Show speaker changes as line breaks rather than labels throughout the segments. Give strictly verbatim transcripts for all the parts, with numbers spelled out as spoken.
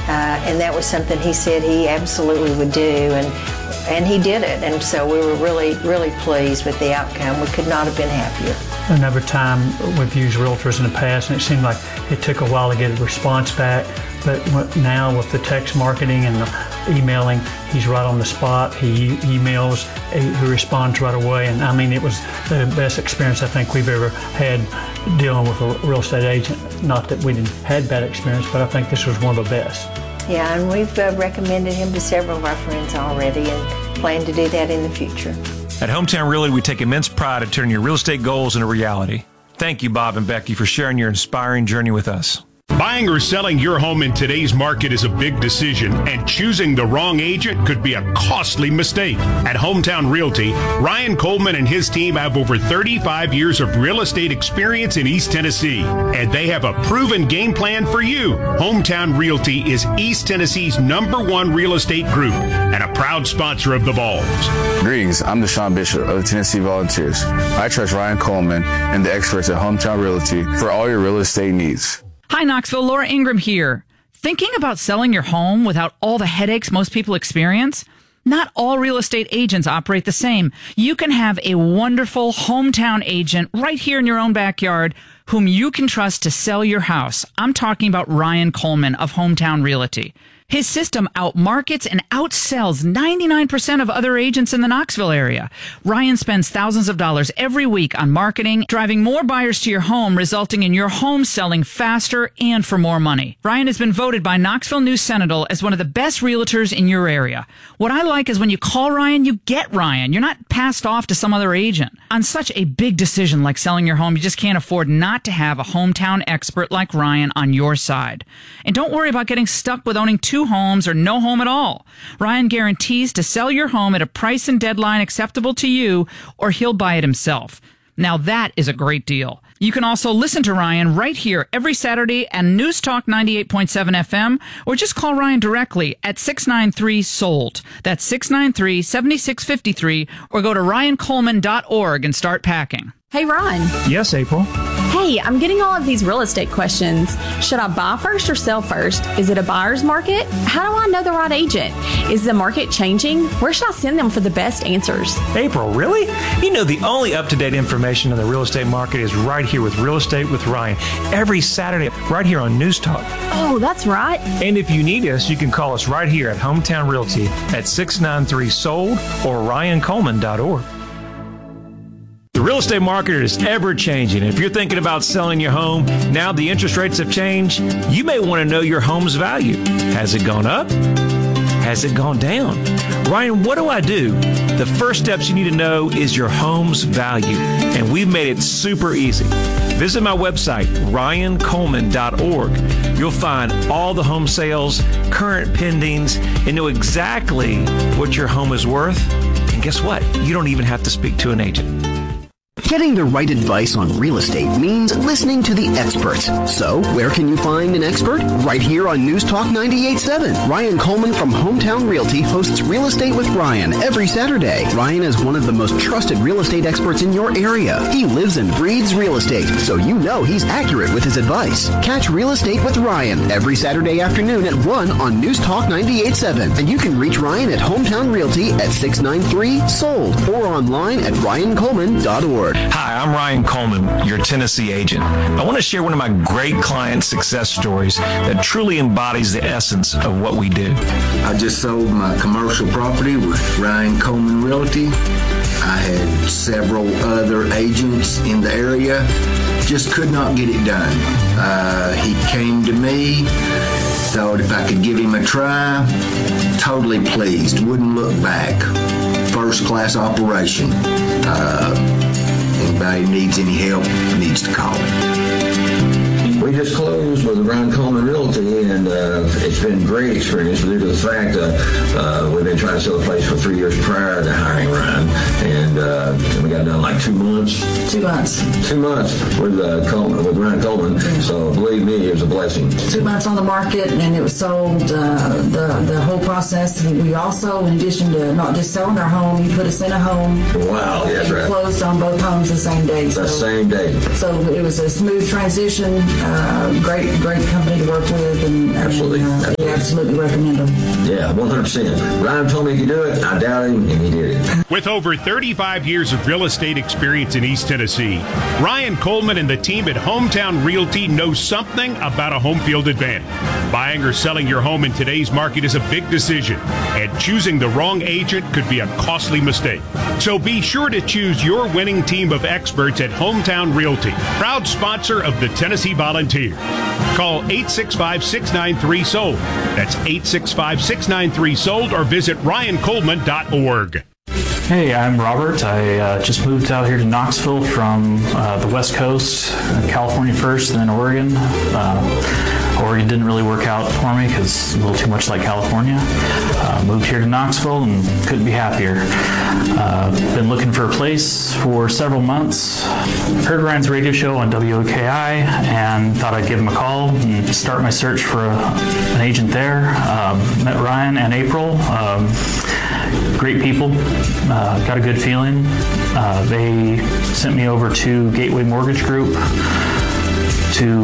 uh, and that was something he said he absolutely would do, and and he did it. And so we were really, really pleased with the outcome. We could not have been happier.
Another time we've used realtors in the past, and it seemed like it took a while to get a response back. But now with the text marketing and the emailing, he's right on the spot. He emails, he responds right away. And I mean, it was the best experience I think we've ever had dealing with a real estate agent. Not that we didn't had bad experience, but I think this was one of the best.
Yeah, and we've uh, recommended him to several of our friends already and plan to do that in the future.
At Hometown Realty, we take immense pride in turning your real estate goals into reality. Thank you, Bob and Becky, for sharing your inspiring journey with us.
Buying or selling your home in today's market is a big decision, and choosing the wrong agent could be a costly mistake. At Hometown Realty, Ryan Coleman and his team have over thirty-five years of real estate experience in East Tennessee, and they have a proven game plan for you. Hometown Realty is East Tennessee's number one real estate group and a proud sponsor of the Vols.
Greetings, I'm Deshaun Bishop of the Tennessee Volunteers. I trust Ryan Coleman and the experts at Hometown Realty for all your real estate needs.
Hi, Knoxville. Laura Ingram here. Thinking about selling your home without all the headaches most people experience? Not all real estate agents operate the same. You can have a wonderful hometown agent right here in your own backyard whom you can trust to sell your house. I'm talking about Ryan Coleman of Hometown Realty. His system outmarkets and outsells ninety-nine percent of other agents in the Knoxville area. Ryan spends thousands of dollars every week on marketing, driving more buyers to your home, resulting in your home selling faster and for more money. Ryan has been voted by Knoxville News Sentinel as one of the best realtors in your area. What I like is when you call Ryan, you get Ryan. You're not passed off to some other agent. On such a big decision like selling your home, you just can't afford not to have a hometown expert like Ryan on your side. And don't worry about getting stuck with owning two homes or no home at all. Ryan guarantees to sell your home at a price and deadline acceptable to you, or he'll buy it himself. Now that is a great deal. You can also listen to Ryan right here every Saturday at News Talk ninety-eight point seven F M, or just call Ryan directly at six nine three sold. That's six nine three, seven six five three, or go to ryan coleman dot org and start packing.
Hey, Ron.
Yes, April.
Hey, I'm getting all of these real estate questions. Should I buy first or sell first? Is it a buyer's market? How do I know the right agent? Is the market changing? Where should I send them for the best answers?
April, really? You know, the only up-to-date information on the real estate market is right here with Real Estate with Ryan. Every Saturday, right here on News Talk.
Oh, that's right.
And if you need us, you can call us right here at Hometown Realty at six nine three sold or ryan coleman dot org. The real estate market is ever changing. If you're thinking about selling your home, now the interest rates have changed, you may want to know your home's value. Has it gone up? Has it gone down? Ryan, what do I do? The first steps you need to know is your home's value, and we've made it super easy. Visit my website, ryan coleman dot org. You'll find all the home sales, current pendings, and know exactly what your home is worth. And guess what? You don't even have to speak to an agent.
Getting the right advice on real estate means listening to the experts. So, where can you find an expert? Right here on News Talk ninety-eight point seven. Ryan Coleman from Hometown Realty hosts Real Estate with Ryan every Saturday. Ryan is one of the most trusted real estate experts in your area. He lives and breathes real estate, so you know he's accurate with his advice. Catch Real Estate with Ryan every Saturday afternoon at one on News Talk ninety-eight point seven. And you can reach Ryan at Hometown Realty at six nine three sold or online at ryan coleman dot org.
Hi, I'm Ryan Coleman, your Tennessee agent. I want to share one of my great client success stories that truly embodies the essence of what we do.
I just sold my commercial property with Ryan Coleman Realty. I had several other agents in the area, just could not get it done. Uh, he came to me, thought if I could give him a try, totally pleased, wouldn't look back. First class operation. Uh, Anybody needs any help needs to call me.
We just closed with Ryan Coleman Realty, and uh, it's been a great experience due to the fact that uh, we've been trying to sell the place for three years prior to hiring Ryan, and uh, we got done like two months.
Two months.
Two months with uh, Coleman, with Ryan Coleman. So believe me, it was a blessing.
Two months on the market, and it was sold. Uh, the the whole process. We also, in addition to not just selling our home, you put us in a home.
Wow, yes, right.
Closed on both homes the same day.
So, the same day.
So it was a smooth transition. Uh, great, great company to work with, and
absolutely.
And, uh,
absolutely.
yeah, absolutely recommend them.
Yeah, one hundred percent. Ryan told me he could do it. I doubted him, and he did it.
With over thirty-five years of real estate experience in East Tennessee, Ryan Coleman and the team at Hometown Realty know something about a home field advantage. Buying or selling your home in today's market is a big decision, and choosing the wrong agent could be a costly mistake. So be sure to choose your winning team of experts at Hometown Realty, proud sponsor of the Tennessee Volunteers. Call eight six five, six nine three, sold. That's eight six five, six nine three, sold, or visit ryan coleman dot org.
Hey, I'm Robert. I uh, just moved out here to Knoxville from uh, the West Coast, California first, and then Oregon. Uh, Oregon didn't really work out for me because it's a little too much like California. Uh, moved here to Knoxville and couldn't be happier. Uh, been looking for a place for several months. Heard Ryan's radio show on W O K I and thought I'd give him a call and start my search for a, an agent there. Um, met Ryan and April. Um, Great people, uh, got a good feeling. Uh, they sent me over to Gateway Mortgage Group to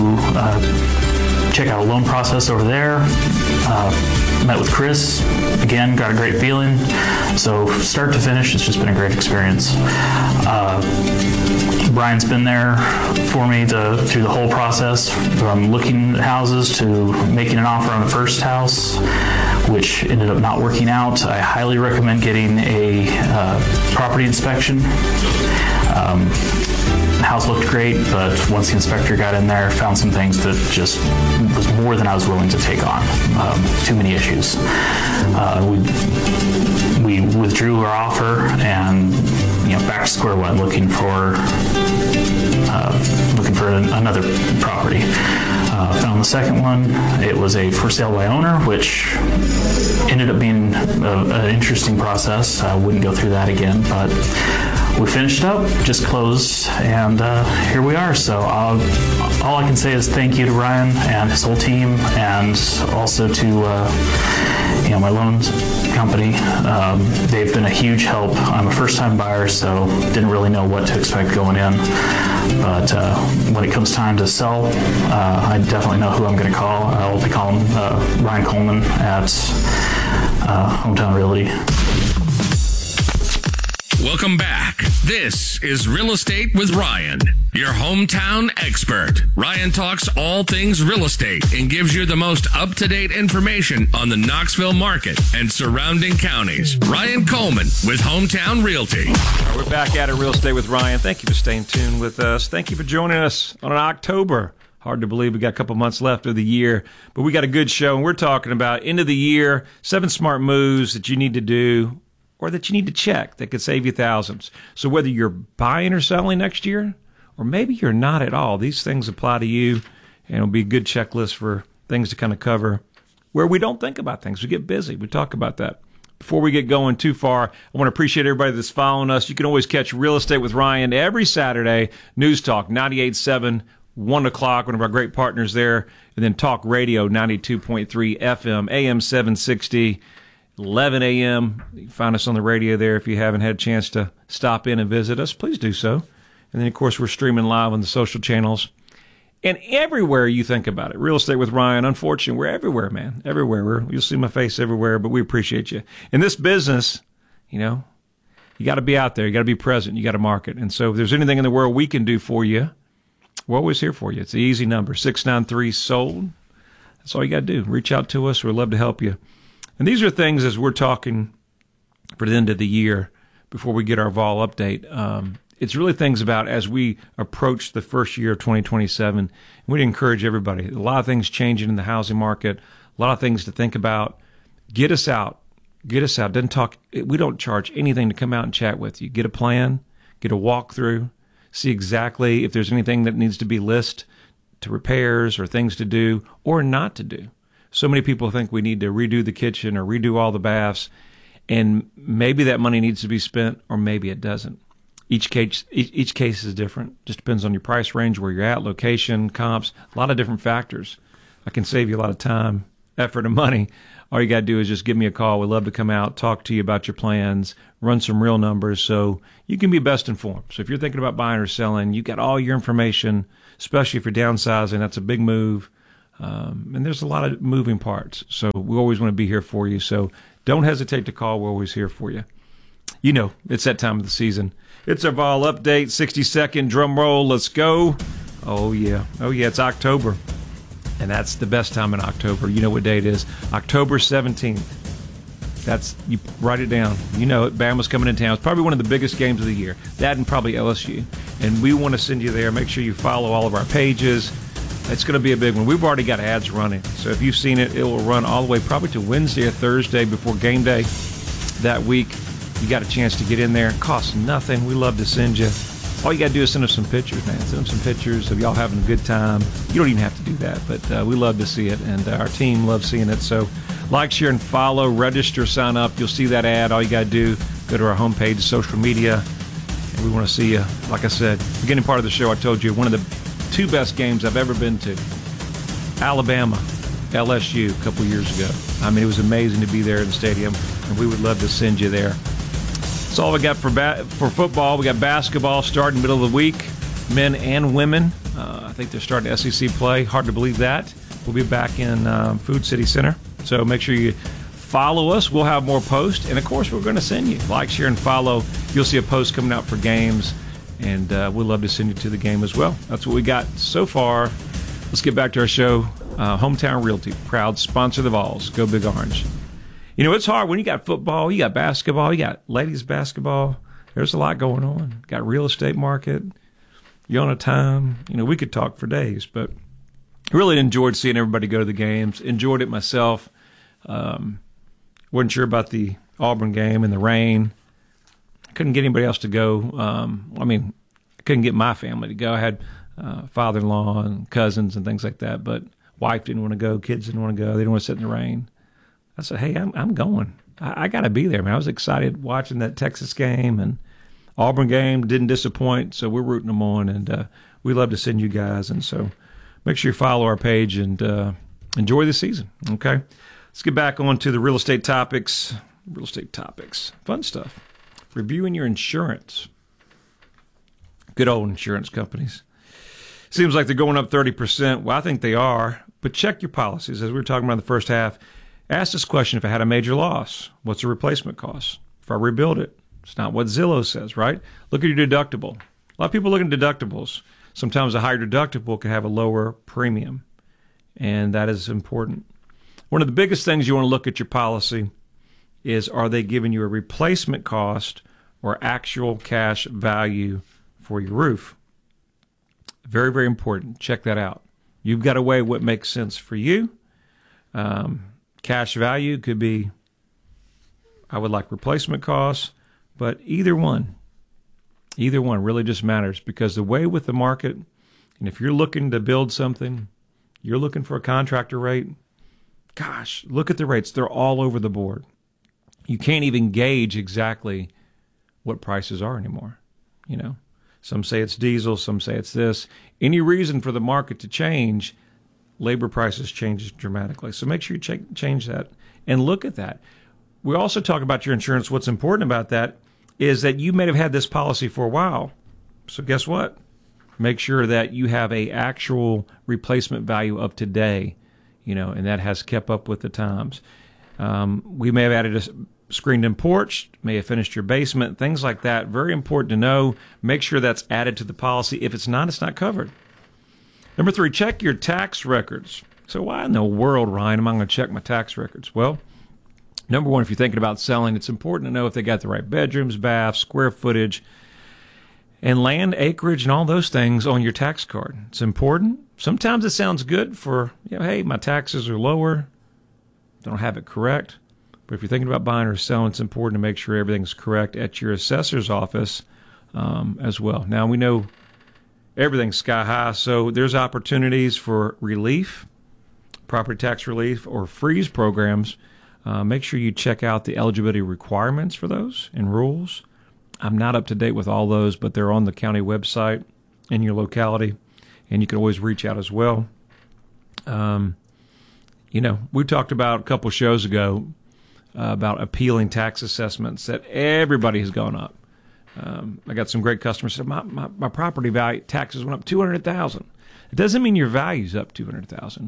uh, check out a loan process over there. Uh, met with Chris, again, got a great feeling. So start to finish, it's just been a great experience. Uh, Brian's been there for me to, through the whole process, from looking at houses to making an offer on the first house, which ended up not working out. I highly recommend getting a uh, property inspection. Um, the house looked great, but once the inspector got in there, found some things that just was more than I was willing to take on. Um, too many issues. Uh, we, we withdrew our offer and, you know, back to square one, looking for uh, looking for an, another property. Uh, found the second one. It was a for sale by owner, which ended up being an interesting process. I wouldn't go through that again, but we finished up, just closed, and uh, here we are. So I'll, all I can say is thank you to Ryan and his whole team, and also to uh, you know, my loans company. Um, they've been a huge help. I'm a first-time buyer, so didn't really know what to expect going in. But uh, when it comes time to sell, uh, I definitely know who I'm going to call. I'll be calling uh, Ryan Coleman at uh, Hometown Realty.
Welcome back. This is Real Estate with Ryan, your hometown expert. Ryan talks all things real estate and gives you the most up-to-date information on the Knoxville market and surrounding counties. Ryan Coleman with Hometown Realty.
All right, we're back at it, Real Estate with Ryan. Thank you for staying tuned with us. Thank you for joining us on an October. Hard to believe we got a couple months left of the year, but we got a good show, and we're talking about end of the year, seven smart moves that you need to do or that you need to check that could save you thousands. So whether you're buying or selling next year, or maybe you're not at all, these things apply to you, and it'll be a good checklist for things to kind of cover where we don't think about things. We get busy. We talk about that. Before we get going too far, I want to appreciate everybody that's following us. You can always catch Real Estate with Ryan every Saturday, News Talk ninety-eight point seven, one o'clock, one of our great partners there, and then Talk Radio ninety-two point three F M, A M seven sixty, eleven a.m. You can find us on the radio there. If you haven't had a chance to stop in and visit us, please do so. And then, of course, we're streaming live on the social channels. And everywhere you think about it, Real Estate with Ryan, unfortunately, we're everywhere, man. Everywhere. We're, you'll see my face everywhere, but we appreciate you. In this business, you know, you got to be out there. You got to be present. You got to market. And so if there's anything in the world we can do for you, we're always here for you. It's the easy number, six nine three, sold. That's all you got to do. Reach out to us. We'd love to help you. And these are things, as we're talking for the end of the year, before we get our vol update, um, it's really things about as we approach the first year of twenty twenty-seven. We'd encourage everybody. A lot of things changing in the housing market, a lot of things to think about. Get us out. Get us out. Doesn't talk. We don't charge anything to come out and chat with you. Get a plan, get a walkthrough, see exactly if there's anything that needs to be listed to repairs or things to do or not to do. So many people think we need to redo the kitchen or redo all the baths, and maybe that money needs to be spent or maybe it doesn't. Each case, each, each case is different. Just depends on your price range, where you're at, location, comps, a lot of different factors. I can save you a lot of time, effort, and money. All you got to do is just give me a call. We'd love to come out, talk to you about your plans, run some real numbers so you can be best informed. So if you're thinking about buying or selling, you got all your information, especially if you're downsizing. That's a big move. Um, and there's a lot of moving parts. So we always want to be here for you. So don't hesitate to call. We're always here for you. You know, it's that time of the season. It's our Vol update, sixty second drum roll. Let's go. Oh, yeah. Oh, yeah, it's October. And that's the best time in October. You know what day it is. October seventeenth. That's, you write it down. You know it. Bama's coming in town. It's probably one of the biggest games of the year. That and probably L S U. And we want to send you there. Make sure you follow all of our pages. It's going to be a big one. We've already got ads running. So if you've seen it, it will run all the way probably to Wednesday or Thursday before game day that week. You got a chance to get in there. It costs nothing. We love to send you. All you got to do is send us some pictures, man. Send them some pictures of y'all having a good time. You don't even have to do that, but uh, we love to see it, and uh, our team loves seeing it. So like, share, and follow. Register, sign up. You'll see that ad. All you got to do, go to our homepage, social media, and we want to see you. Like I said, beginning part of the show, I told you, one of the two best games I've ever been to. Alabama, L S U, a couple years ago. I mean, it was amazing to be there in the stadium, and we would love to send you there. That's all we got for ba- for football. We got basketball starting middle of the week, men and women. Uh, I think they're starting S E C play. Hard to believe that. We'll be back in um, Food City Center. So make sure you follow us. We'll have more posts. And, of course, we're going to send you. Like, share, and follow. You'll see a post coming out for games, and uh, we'd love to send you to the game as well. That's what we got so far. Let's get back to our show. Uh, Hometown Realty, proud sponsor of the Vols. Go Big Orange. You know, it's hard when you got football, you got basketball, you got ladies basketball. There's a lot going on. Got real estate market. You're on a time. You know, we could talk for days, but really enjoyed seeing everybody go to the games. Enjoyed it myself. Um, wasn't sure about the Auburn game and the rain. Couldn't get anybody else to go. Um, I mean, I couldn't get my family to go. I had uh, father-in-law and cousins and things like that, but wife didn't want to go. Kids didn't want to go. They didn't want to sit in the rain. I said, hey, I'm I'm going. I, I got to be there, man. I was excited watching that Texas game, and Auburn game didn't disappoint, so we're rooting them on, and uh, we love to send you guys. And so make sure you follow our page and uh, enjoy the season, okay? Let's get back on to the real estate topics. Real estate topics. Fun stuff. Reviewing your insurance. Good old insurance companies. Seems like they're going up thirty percent. Well, I think they are, but check your policies. As we were talking about in the first half, ask this question: if I had a major loss, what's the replacement cost? If I rebuild it, it's not what Zillow says, right? Look at your deductible. A lot of people look at deductibles. Sometimes a higher deductible can have a lower premium, and that is important. One of the biggest things you want to look at your policy is, are they giving you a replacement cost or actual cash value for your roof? Very, very important. Check that out. You've got to weigh what makes sense for you. Um, cash value could be, I would like replacement costs, but either one, either one really just matters, because the way with the market, and if you're looking to build something, you're looking for a contractor rate, gosh, look at the rates. They're all over the board. You can't even gauge exactly what prices are anymore. You know, some say it's diesel, some say it's this. Any reason for the market to change, labor prices changes dramatically. So make sure you check, change that and look at that. We also talk about your insurance. What's important about that is that you may have had this policy for a while. So guess what? Make sure that you have a actual replacement value of today, you know, and that has kept up with the times. Um, we may have added a screened-in porch, may have finished your basement, things like that. Very important to know. Make sure that's added to the policy. If it's not, it's not covered. Number three, check your tax records. So why in the world, Ryan, am I going to check my tax records? Well, number one, if you're thinking about selling, it's important to know if they got the right bedrooms, baths, square footage, and land acreage and all those things on your tax card. It's important. Sometimes it sounds good for, you know, hey, my taxes are lower, don't have it correct. But if you're thinking about buying or selling, it's important to make sure everything's correct at your assessor's office um, as well. Now, we know everything's sky high, so there's opportunities for relief, property tax relief, or freeze programs. Uh, make sure you check out the eligibility requirements for those and rules. I'm not up to date with all those, but they're on the county website in your locality, and you can always reach out as well. Um, you know, we talked about a couple shows ago uh, about appealing tax assessments that everybody has gone up. Um, I got some great customers who said, my, my, my property value taxes went up two hundred thousand dollars. It doesn't mean your value's up two hundred thousand dollars.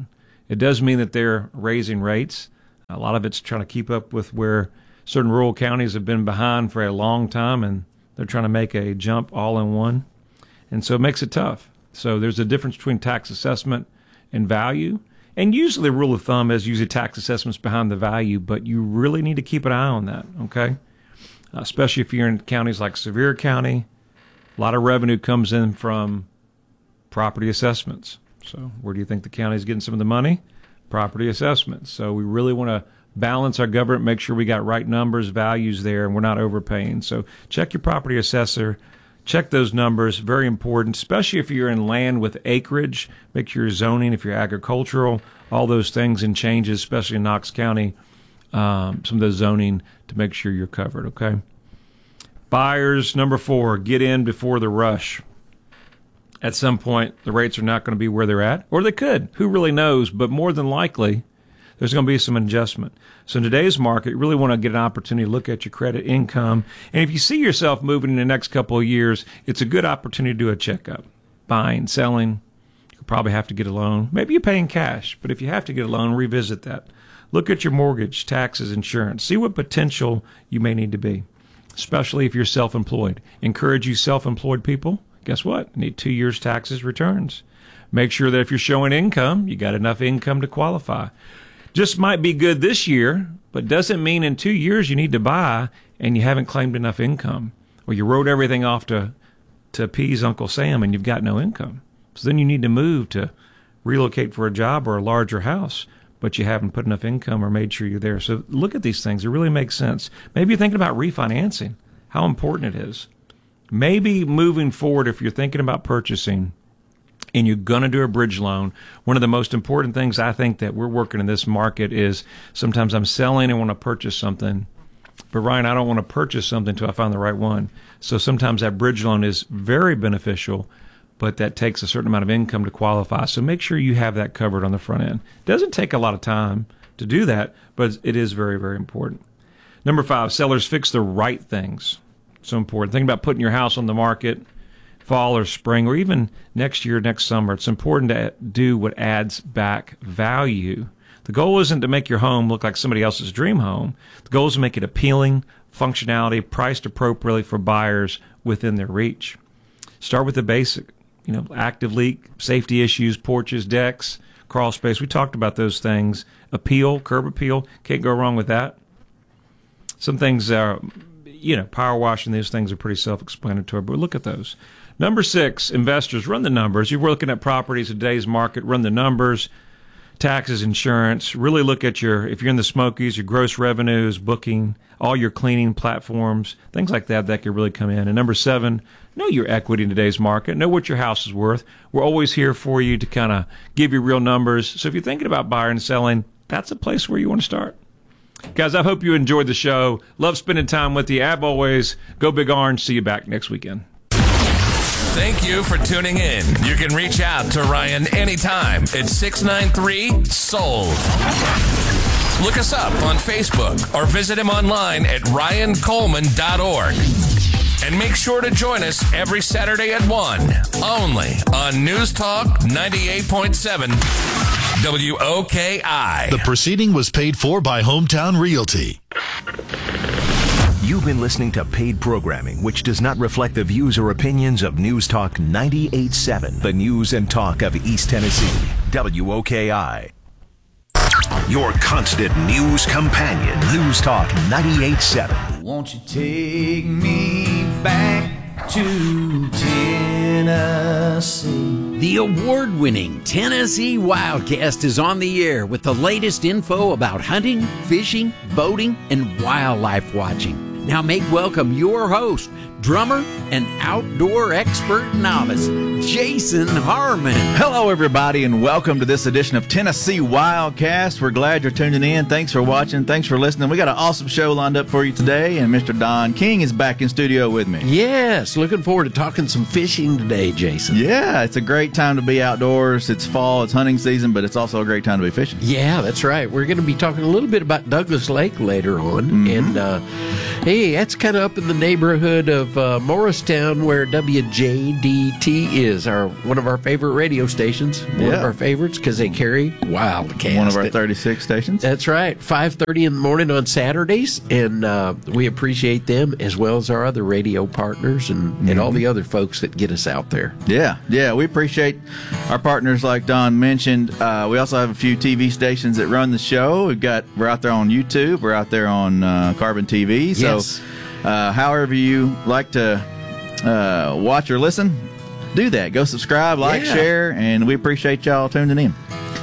It does mean that they're raising rates. A lot of it's trying to keep up with where certain rural counties have been behind for a long time, and they're trying to make a jump all in one. And so it makes it tough. So there's a difference between tax assessment and value. And usually the rule of thumb is usually tax assessments behind the value, but you really need to keep an eye on that, okay? Uh, especially if you're in counties like Sevier County. A lot of revenue comes in from property assessments. So where do you think the county is getting some of the money? Property assessments. So we really want to balance our government, make sure we got right numbers, values there, and we're not overpaying. So check your property assessor. Check those numbers. Very important, especially if you're in land with acreage. Make sure you're zoning, if you're agricultural, all those things and changes, especially in Knox County, um, some of the zoning to make sure you're covered, okay? Buyers, number four, get in before the rush. At some point, the rates are not going to be where they're at, or they could. Who really knows? But more than likely, there's going to be some adjustment. So in today's market, you really want to get an opportunity to look at your credit income. And if you see yourself moving in the next couple of years, it's a good opportunity to do a checkup. Buying, selling, you'll probably have to get a loan. Maybe you're paying cash, but if you have to get a loan, revisit that. Look at your mortgage, taxes, insurance. See what potential you may need to be, especially if you're self-employed. Encourage you self-employed people. Guess what? You need two years taxes returns. Make sure that if you're showing income, you got enough income to qualify. Just might be good this year, but doesn't mean in two years you need to buy and you haven't claimed enough income, or you wrote everything off to to appease Uncle Sam and you've got no income. So then you need to move to relocate for a job or a larger house, but you haven't put enough income or made sure you're there. So look at these things. It really makes sense. Maybe you're thinking about refinancing, how important it is. Maybe moving forward, if you're thinking about purchasing, and you're going to do a bridge loan, one of the most important things I think that we're working in this market is sometimes I'm selling and want to purchase something, but Ryan, I don't want to purchase something until I find the right one. So sometimes that bridge loan is very beneficial, but that takes a certain amount of income to qualify. So make sure you have that covered on the front end. It doesn't take a lot of time to do that, but it is very, very important. Number five, sellers fix the right things. So important. Think about putting your house on the market fall or spring, or even next year, next summer. It's important to do what adds back value. The goal isn't to make your home look like somebody else's dream home. The goal is to make it appealing, functionality, priced appropriately for buyers within their reach. Start with the basic, you know, active leak, safety issues, porches, decks, crawl space. We talked about those things. Appeal, curb appeal, can't go wrong with that. Some things are, you know, power washing, these things are pretty self-explanatory, but look at those. Number six, investors, run the numbers. You're looking at properties in today's market, run the numbers, taxes, insurance. Really look at your, if you're in the Smokies, your gross revenues, booking, all your cleaning platforms, things like that, that could really come in. And number seven, know your equity in today's market. Know what your house is worth. We're always here for you to kind of give you real numbers. So if you're thinking about buying and selling, that's a place where you want to start. Guys, I hope you enjoyed the show. Love spending time with you. As always, go Big Orange. See you back next weekend.
Thank you for tuning in. You can reach out to Ryan anytime at six nine three sold. Look us up on Facebook or visit him online at ryan coleman dot org. And make sure to join us every Saturday at one, only on News Talk ninety-eight point seven W O K I.
The proceeding was paid for by Hometown Realty.
You've been listening to paid programming which does not reflect the views or opinions of News Talk ninety-eight point seven, the news and talk of East Tennessee, W O K I. Your constant news companion, News Talk ninety-eight point seven.
Won't you take me back to Tennessee?
The award-winning Tennessee Wildcast is on the air with the latest info about hunting, fishing, boating, and wildlife watching. Now make welcome your host, drummer and outdoor expert novice, Jason Harmon.
Hello, everybody, and welcome to this edition of Tennessee Wildcast. We're glad you're tuning in. Thanks for watching. Thanks for listening. We got an awesome show lined up for you today, and Mister Don King is back in studio with me.
Yes, looking forward to talking some fishing today, Jason.
Yeah, it's a great time to be outdoors. It's fall, it's hunting season, but it's also a great time to be fishing.
Yeah, that's right. We're going to be talking a little bit about Douglas Lake later on, mm-hmm. and uh, hey, that's kind of up in the neighborhood of
of uh, Morristown, where W J D T is our one of our favorite radio stations. One
Yeah.
of our favorites because they carry Wildcast.
One of our thirty-six stations.
That's right. five thirty in the morning on Saturdays, and uh, we appreciate them as well as our other radio partners and, and all the other folks that get us out there.
Yeah, yeah, we appreciate our partners like Don mentioned. Uh, we also have a few T V stations that run the show. We've got we're out there on YouTube. We're out there on uh, Carbon T V. So,
Yes.
uh, however you like to uh, watch or listen, do that. Go subscribe, like,
Yeah.
share, and we appreciate y'all tuning in.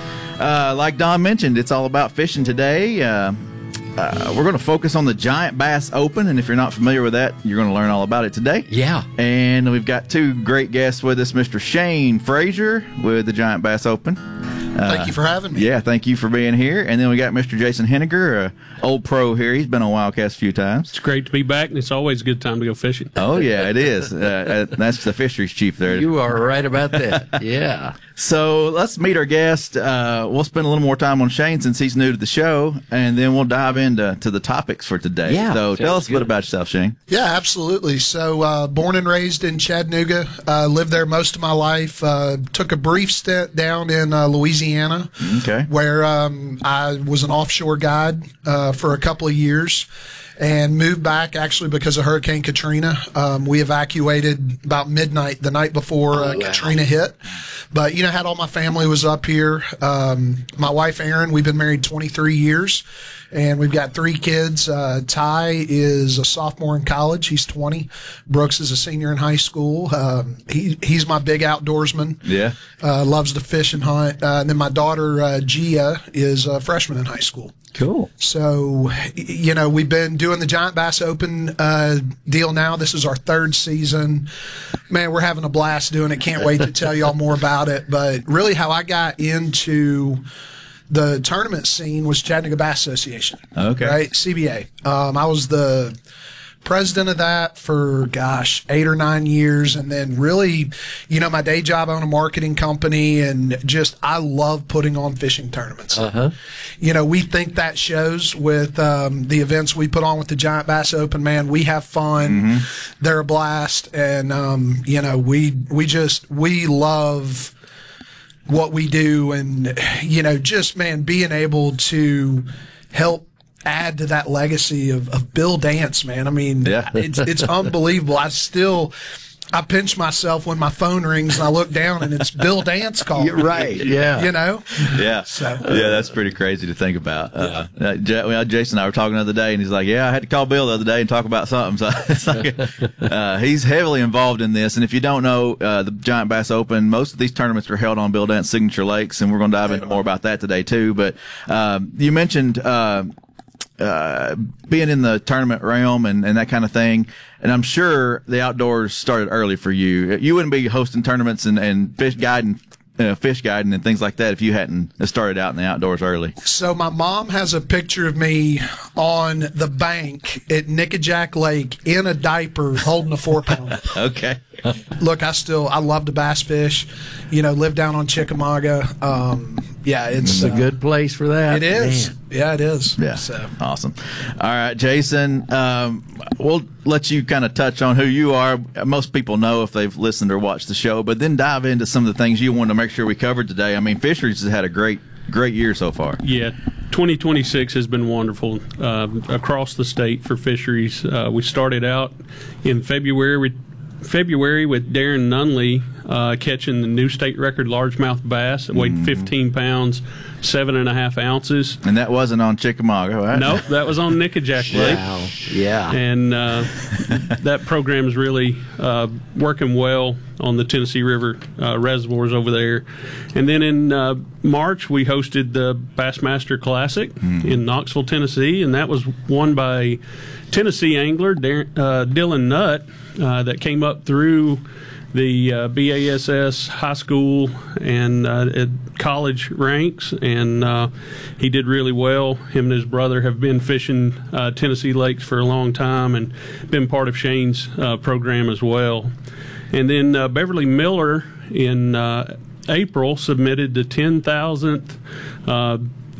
Uh, like Don mentioned, it's all about fishing today. Uh, uh, we're going to focus on the Giant Bass Open, and if you're not familiar with that, you're going to learn all about it today.
Yeah.
And we've got two great guests with us, Mister Shane Frazier with the Giant Bass Open. Uh,
Thank you for having me.
Yeah, thank you for being here. And then we got Mister Jason Henniger, a old pro here. He's been on Wildcast a few times.
It's great to be back, and it's always a good time to go fishing.
Oh, yeah, it is. Uh, uh, that's the fisheries chief there.
You are right about that. Yeah.
So let's meet our guest. Uh, we'll spend a little more time on Shane since he's new to the show, and then we'll dive into to the topics for today.
Yeah,
So tell us a
good.
bit about yourself, Shane.
Yeah, absolutely. So, uh, born and raised in Chattanooga, uh, lived there most of my life. Uh, took a brief stint down in uh, Louisiana,
Okay.
where um, I was an offshore guide uh, for a couple of years. And moved back actually because of Hurricane Katrina. Um, we evacuated about midnight the night before uh, Katrina hit. But, you know, had all my family was up here. Um, my wife, Erin, we've been married twenty-three years. And we've got three kids. Uh, Ty is a sophomore in college. He's twenty. Brooks is a senior in high school. Um, he, he's my big outdoorsman.
Yeah.
Uh, loves to fish and hunt. Uh, and then my daughter, uh, Gia, is a freshman in high school.
Cool.
So, y- you know, we've been doing the Giant Bass Open uh, deal now. This is our third season. Man, we're having a blast doing it. Can't wait to tell y'all more about it. But really how I got into the tournament scene was Chattanooga Bass Association.
Okay.
Right? C B A. Um, I was the president of that for, gosh, eight or nine years. And then really, you know, my day job, I own a marketing company, and just, I love putting on fishing tournaments.
Uh-huh.
You know, we think that shows with um, the events we put on with the Giant Bass Open. Man, we have fun. They're a blast. And, um, you know, we, we just, we love what we do. And, you know, just, man, being able to help add to that legacy of, of Bill Dance, man. I mean,
Yeah.
it's it's unbelievable. I still, I pinch myself when my phone rings and I look down and it's Bill Dance calling.
You're right, yeah.
You know?
Yeah.
So.
Yeah, that's pretty crazy to think about. Uh, uh, J- well, Jason and I were talking the other day, and he's like, yeah, I had to call Bill the other day and talk about something. So it's like, uh, he's heavily involved in this. And if you don't know, uh, the Giant Bass Open, most of these tournaments are held on Bill Dance Signature Lakes, and we're going to dive into more about that today, too. But um, you mentioned uh, uh, being in the tournament realm and, and that kind of thing. And I'm sure the outdoors started early for you. You wouldn't be hosting tournaments and, and fish guiding, uh, fish guiding and things like that if you hadn't started out in the outdoors early.
So my mom has a picture of me on the bank at Nickajack Lake in a diaper holding a four pounder.
Okay.
Look, I still, I love to bass fish, you know, live down on Chickamauga. Um, yeah, it's,
It's a
uh,
good place for that.
It is.
Man.
Yeah, it is.
Yeah.
So.
Awesome. All right, Jason, um, we'll let you kind of touch on who you are. Most people know if they've listened or watched the show, but then dive into some of the things you want to make sure we covered today. I mean, fisheries has had a great, great year so far.
Yeah, twenty twenty-six has been wonderful uh, across the state for fisheries. Uh, we started out in February with, February with Darren Nunley uh, catching the new state record largemouth bass that weighed fifteen pounds, seven and a half ounces.
And that wasn't on Chickamauga, right?
Nope, that was on Nickajack Lake.
Wow. Yeah.
And uh, that program is really uh, working well on the Tennessee River uh, reservoirs over there. And then in uh, March, we hosted the Bassmaster Classic in Knoxville, Tennessee, and that was won by Tennessee angler Dar- uh, Dylan Nutt uh, that came up through the uh, B A S S high school and uh, at college ranks, and uh, he did really well. Him and his brother have been fishing uh, Tennessee lakes for a long time and been part of Shane's uh, program as well. And then uh, Beverly Miller in uh, April submitted the ten thousandth uh,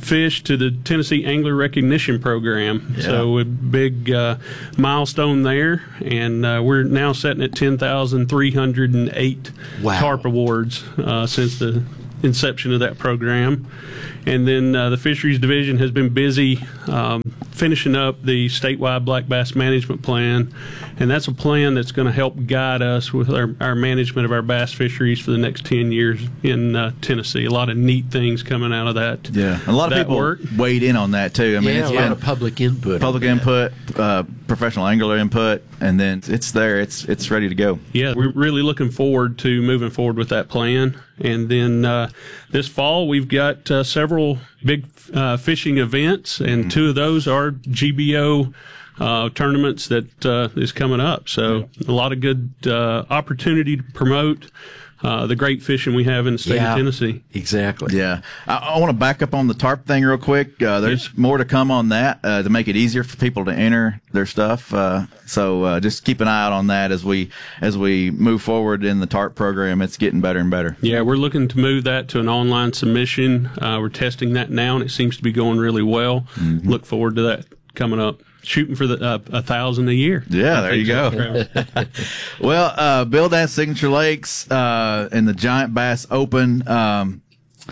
fish to the Tennessee Angler Recognition Program.
Yeah.
So a big uh, milestone there, and uh, we're now sitting at ten thousand three hundred eight
Wow.
TARP awards uh, since the inception of that program. And then uh, the Fisheries Division has been busy um, finishing up the statewide black bass management plan, and that's a plan that's going to help guide us with our, our management of our bass fisheries for the next ten years in uh, Tennessee. A lot of neat things coming out of that.
Yeah, a lot of
that
people
work.
weighed in on that too. I mean,
Yeah,
it's
a lot
been
of public input.
public
on that.
input, uh, professional angler input, and then it's there. It's it's ready to go.
Yeah, we're really looking forward to moving forward with that plan. And then uh, this fall, we've got uh, several big uh, fishing events, and two of those are G B O uh, tournaments that uh, is coming up. So a lot of good uh, opportunity to promote uh, the great fishing we have in the state
Yeah.
of Tennessee.
Exactly.
Yeah, I, I want to back up on the TARP thing real quick. Uh, there's more to come on that uh, to make it easier for people to enter their stuff. Uh, so uh, just keep an eye out on that as we as we move forward in the TARP program. It's getting better and better.
Yeah, we're looking to move that to an online submission. Uh, we're testing that now, and it seems to be going really well.
Mm-hmm.
Look forward to that coming up. Shooting for the uh, a thousand a year.
Yeah, there you go. Well, uh, Bill Dance Signature Lakes uh, and the Giant Bass Open. Um,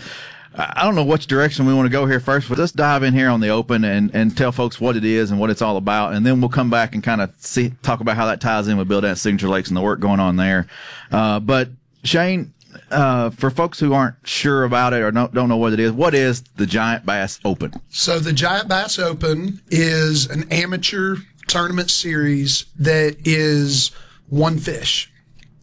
I don't know which direction we want to go here first, but let's dive in here on the Open and, and tell folks what it is and what it's all about, and then we'll come back and kind of see talk about how that ties in with Bill Dance Signature Lakes and the work going on there. Uh, but Shane, uh, for folks who aren't sure about it or don't, don't know what it is, what is the Giant Bass Open?
So the Giant Bass Open is an amateur tournament series that is one fish.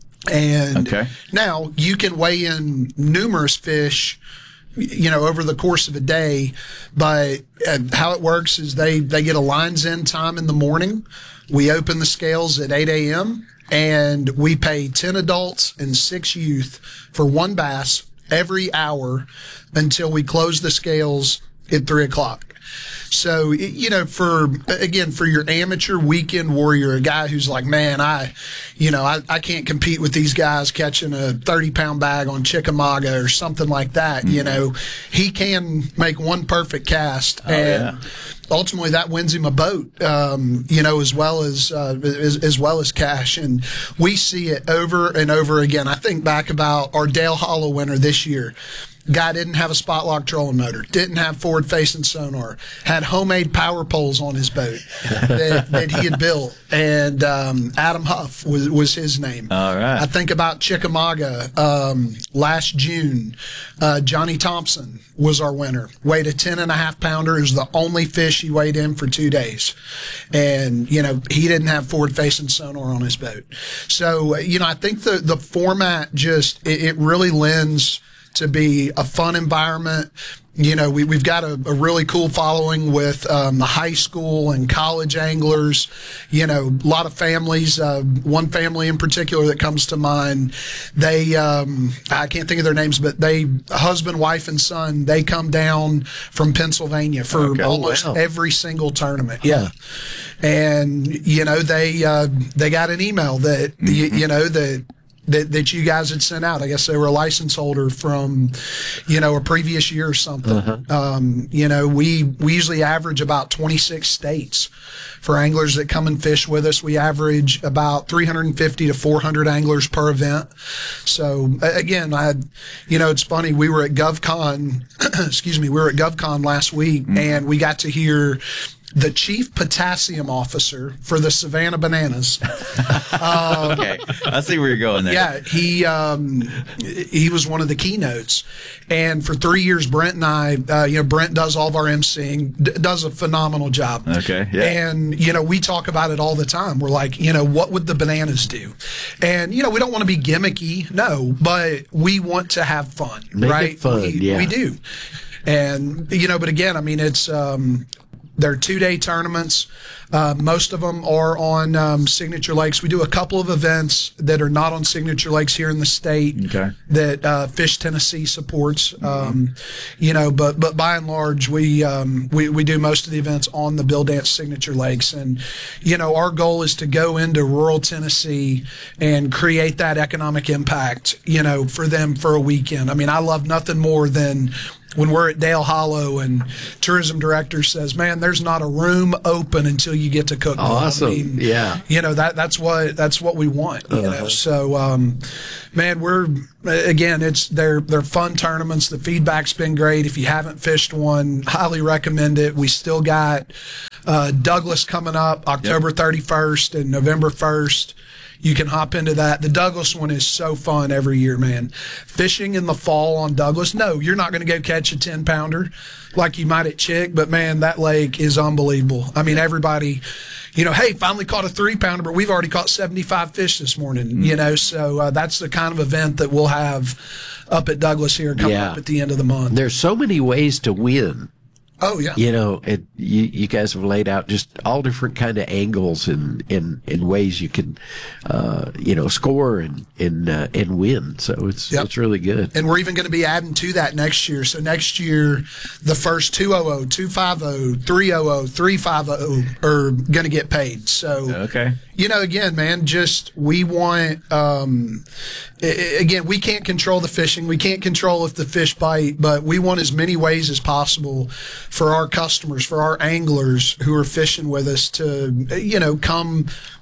And
Okay.
now you can weigh in numerous fish, you know, over the course of a day, but uh, how it works is they, they get a lines in time in the morning. We open the scales at eight a.m. and we pay ten adults and six youth for one bass every hour until we close the scales at three o'clock. So, you know, for, again, for your amateur weekend warrior, a guy who's like, man, I, you know, I, I can't compete with these guys catching a thirty pound bag on Chickamauga or something like that. Mm-hmm. You know, he can make one perfect cast.
Oh,
and
yeah.
ultimately that wins him a boat, um, you know, as well as, uh, as, as well as cash. And we see it over and over again. I think back about our Dale Hollow winner this year. Guy didn't have a spot lock trolling motor, didn't have forward facing sonar, had homemade power poles on his boat that, that he had built. And um, Adam Huff was, was his name.
All right.
I think about Chickamauga um, last June. Uh, Johnny Thompson was our winner. Weighed a ten and a half pounder. It was the only fish he weighed in for two days. And, you know, he didn't have forward facing sonar on his boat. So, you know, I think the, the format just, it, it really lends to be a fun environment. You know, we, we've got a, a really cool following with um, the high school and college anglers. You know, a lot of families. Uh, one family in particular that comes to mind. They, um, I can't think of their names, but they, husband, wife, and son, they come down from Pennsylvania for
Okay.
almost
Oh, wow.
every single tournament. Yeah, and you know they uh, they got an email that mm-hmm. you, you know that. That, that you guys had sent out. I guess they were a license holder from, you know, a previous year or something. Uh-huh. Um, you know, we, we usually average about twenty-six states for anglers that come and fish with us. We average about three hundred fifty to four hundred anglers per event. So again, I, you know, it's funny. We were at GovCon, excuse me, we were at GovCon last week mm-hmm. and we got to hear the chief potassium officer for the Savannah Bananas. um,
Okay, I see where you're going there.
Yeah, he um, he was one of the keynotes, and for three years, Brent and I, uh, you know, Brent does all of our emceeing, d- does a phenomenal job.
Okay, yeah.
And you know, we talk about it all the time. We're like, you know, what would the Bananas do? And you know, we don't want to be gimmicky, no, but we want to have fun,
Make
right?
it fun,
we,
yeah.
we do. And you know, but again, I mean, it's. Um, They're two-day tournaments. Uh, most of them are on um, Signature Lakes. We do a couple of events that are not on Signature Lakes here in the state
okay.
that uh, Fish Tennessee supports. Mm-hmm. Um, you know, but but by and large, we um, we we do most of the events on the Bill Dance Signature Lakes, and you know, our goal is to go into rural Tennessee and create that economic impact. You know, for them for a weekend. I mean, I love nothing more than when we're at Dale Hollow and tourism director says, man, there's not a room open until you get to Cookeville.
Awesome.
I mean,
yeah.
You know, that that's what that's what we want. You
Uh-huh.
know, so um, man, we're again, it's they're they're fun tournaments. The feedback's been great. If you haven't fished one, highly recommend it. We still got uh, Douglas coming up October thirty-first and November first. You can hop into that. The Douglas one is so fun every year, man. Fishing in the fall on Douglas, no, you're not going to go catch a ten pounder like you might at Chick, but man, that lake is unbelievable. I mean, everybody, you know, hey, finally caught a three pounder, but we've already caught seventy-five fish this morning, mm-hmm. you know, so uh, that's the kind of event that we'll have up at Douglas here coming
Yeah.
up at the end of the month.
There's so many ways to win.
Oh yeah.
You know, it, you you guys have laid out just all different kind of angles and in in ways you can, uh, you know, score and and uh, and win. So it's
Yep.
it's really good.
And we're even going to be adding to that next year. So next year, the first two hundred, two fifty, three hundred, three fifty are going to get paid. So,
Okay.
you know, again, man, just we want, um, I- I- again, we can't control the fishing. We can't control if the fish bite, but we want as many ways as possible for our customers, for our anglers who are fishing with us to, you know, come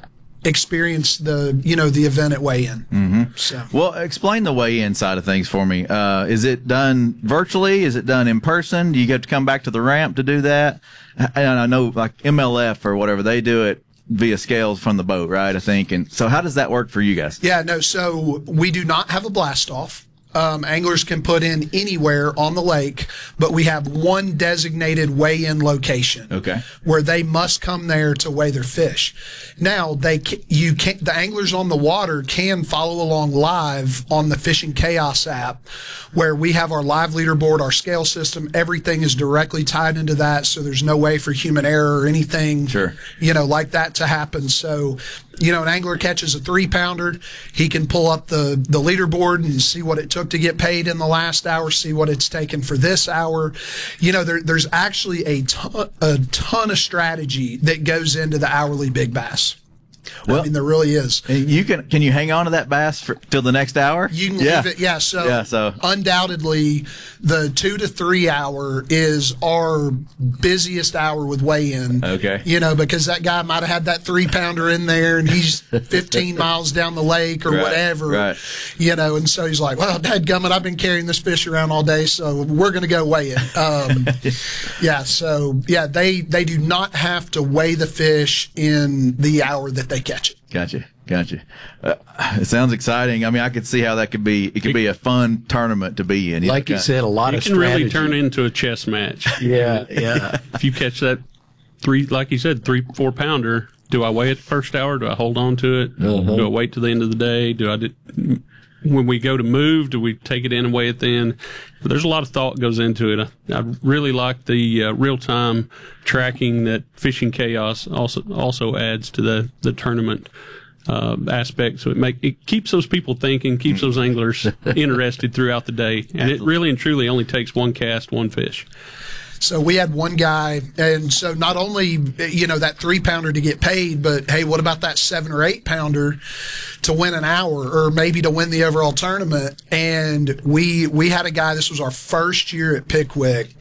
experience the, you know, the event at weigh-in.
Mm-hmm.
So.
Well, explain the weigh-in side of things for me. Uh, is it done virtually? Is it done in person? Do you get to come back to the ramp to do that? And I know, like M L F or whatever, they do it via scales from the boat, right? I think. And so, how does that work for you guys?
Yeah, no, so we do not have a blast off. Um, anglers can put in anywhere on the lake, but we have one designated weigh-in location.
Okay.
Where they must come there to weigh their fish. Now they ca- you can the anglers on the water can follow along live on the Fishing Chaos app, where we have our live leaderboard, our scale system. Everything is directly tied into that, so there's no way for human error or anything,
Sure.
you know, like that to happen. So, you know, an angler catches a three pounder, he can pull up the, the leaderboard and see what it took to get paid in the last hour, see what it's taken for this hour. You know, there, there's actually a ton, a ton of strategy that goes into the hourly big bass.
Well,
I mean, there really is.
You can can you hang on to that bass for, till the next hour?
You can
yeah.
leave it, yeah. So,
Yeah, so-
undoubtedly, the two to three hour is our busiest hour with weigh-in.
Okay.
You know, because that guy might have had that three pounder in there, and he's fifteen miles down the lake or
Right,
whatever.
right.
You know, and so he's like, "Well, dadgummit, I've been carrying this fish around all day, so we're going to go weigh it." Um, yeah. So yeah, they they do not have to weigh the fish in the hour that they catch it.
Gotcha, gotcha. Uh, it sounds exciting. I mean, I could see how that could be. It could be a fun tournament to be in.
Like you said, a lot
It
of
can
strategy.
really turn into a chess match.
Yeah, yeah.
If you catch that three, like you said, three, four pounder, do I weigh it the first hour? Do I hold on to it?
Uh-huh.
Do I wait till the end of the day? Do I, do, when we go to move, do we take it in and weigh it then? There's a lot of thought goes into it. I, I really like the uh, real time tracking that Fishing Chaos also also adds to the the tournament uh, aspect. So it make it keeps those people thinking, keeps those anglers interested throughout the day, and it really and truly only takes one cast, one fish.
So we had one guy, and so not only, you know, that three pounder to get paid, but hey, what about that seven or eight pounder to win an hour or maybe to win the overall tournament? And we, we had a guy, this was our first year at Pickwick,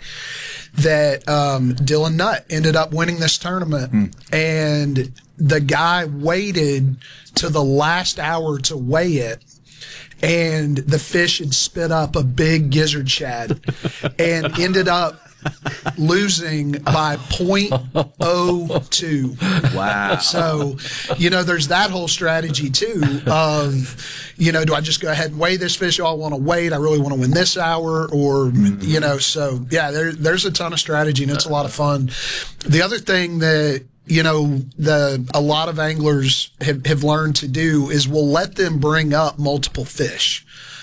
that, um, Dylan Nutt ended up winning this tournament.
Hmm.
And the guy waited to the last hour to weigh it. And the fish had spit up a big gizzard shad and ended up losing by point oh two.
Wow.
So, you know, there's that whole strategy too of, you know, do I just go ahead and weigh this fish? Oh, I want to wait. I really want to win this hour or, you know, so yeah, there, there's a ton of strategy and it's a lot of fun. The other thing that, you know, the a lot of anglers have, have learned to do is we'll let them bring up multiple fish.